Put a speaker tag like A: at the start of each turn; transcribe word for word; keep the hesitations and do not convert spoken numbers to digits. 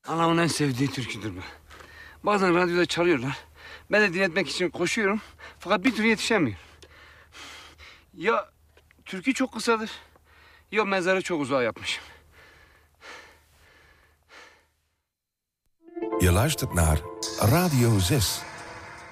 A: Anamın en sevdiği türküdür bu. Bazen radyoda çalıyorlar. Ben de dinletmek için koşuyorum. Fakat bir türlü yetişemiyorum. Ya türkü çok kısadır, ya mezarı çok uzağa yapmışım.
B: Je luistert naar Radio zes.